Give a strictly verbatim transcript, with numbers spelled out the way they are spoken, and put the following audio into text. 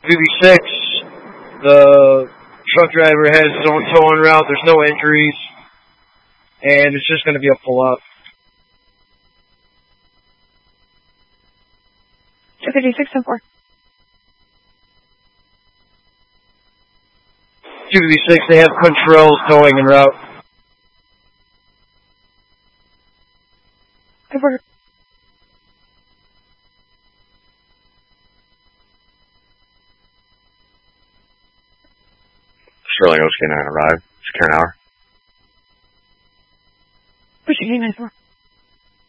V B six, the truck driver has his own towing route. There's no injuries, and it's just going to be a pull-up. two fifty-six and four. two fifty-six, they have controls towing en route. Over. Sterling Oaks K nine arrived. It's Karen Hour. Pushing eight nine four.